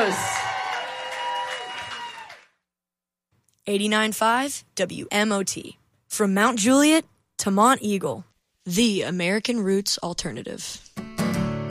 Yes. 89.5 WMOT. From Mount Juliet to Mont Eagle, the American Roots Alternative.